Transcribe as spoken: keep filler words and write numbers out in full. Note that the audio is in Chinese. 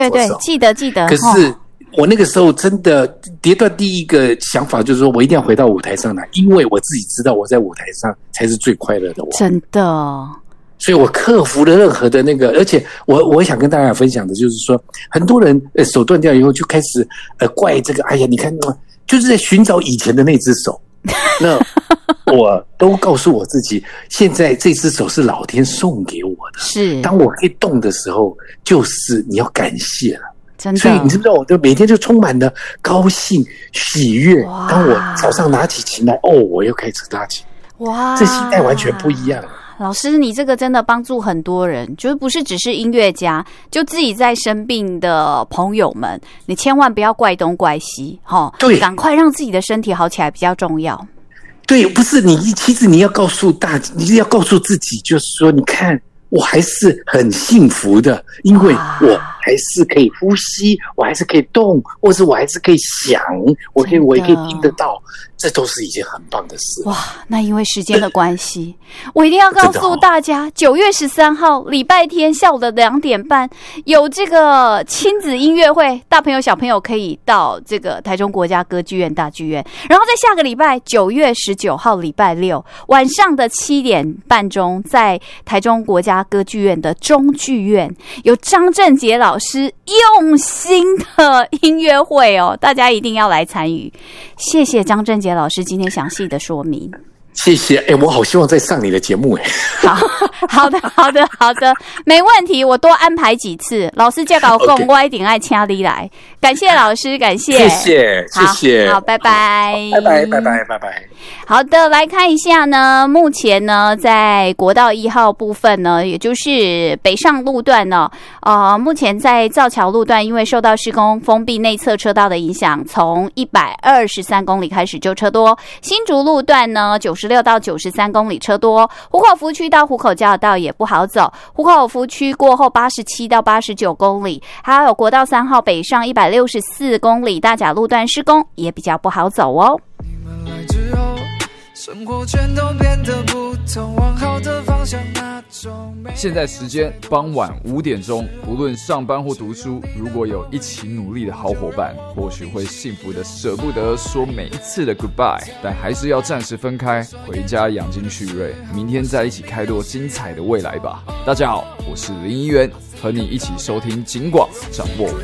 对对，记得记得。 可是我那个时候真的跌断第一个想法就是说我一定要回到舞台上来，因为我自己知道我在舞台上才是最快乐的我。 真的。 所以我克服了任何的那个，而且我我想跟大家分享的就是说，很多人呃手断掉以后就开始呃怪这个，哎呀，你看，就是在寻找以前的那只手。那我都告诉我自己，现在这只手是老天送给我的， 是当我可以动的时候，就是你要感谢了。 真的， 所以你知不知道，我就每天就充满了高兴、喜悦。当我早上拿起琴来，哦，我又开始拉琴，哇，这心态完全不一样了。 老师，你这个真的帮助很多人，就是不是只是音乐家，就自己在生病的朋友们，你千万不要怪东怪西，齁，对，赶快让自己的身体好起来比较重要。 对，不是你，其实你要告诉大，你要告诉自己，就是说，你看，我还是很幸福的，因为我还是可以呼吸，我还是可以动，或是我还是可以想，我可以，我也可以听得到。这都是一件很棒的事。 哇，那因为时间的关系，我一定要告诉大家，九月十三号礼拜天下午的两点半有这个亲子音乐会，大朋友小朋友可以到这个台中国家歌剧院大剧院。然后在下个礼拜九月十九号礼拜六晚上的七点半钟，在台中国家歌剧院的中剧院有张正杰老师用心的音乐会哦，大家一定要来参与。谢谢张正杰老师今天详细的说明。 谢谢，哎、欸，我好希望再上你的节目哎。 好好的好的好的，没问题，我多安排几次。老师叫搞共， okay. 我一定爱请你来。感谢老师，感谢， 谢谢，谢谢， 好，好拜拜， 拜拜，拜拜，拜拜。 好的，来看一下呢，目前呢，在国道一号部分呢，也就是北上路段呢，呃，目前在造桥路段，因为受到施工封闭内侧车道的影响，从一百二十三公里开始就车多。新竹路段呢，九十六到九十三公里车多。湖口福区到湖口交流道也不好走，湖口福区过后八十七到八十九公里，还有国道三号北上一百六十四公里，大甲路段施工也比较不好走哦。 生活全都变得不同，往好的方向那种。现在时间傍晚五点钟，无论上班或读书，如果有一起努力的好伙伴，或许会幸福的舍不得说每一次的 goodbye， 但还是要暂时分开，回家养精蓄锐，明天再一起开拓精彩的未来吧。大家好，我是林一元，和你一起收听警广，掌握